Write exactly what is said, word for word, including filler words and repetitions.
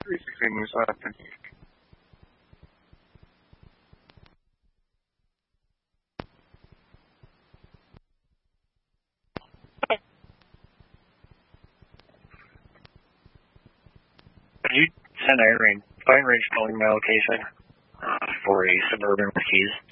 three sixty News Austin. Could you send Irene, find range calling my location uh, for a Suburban with keys?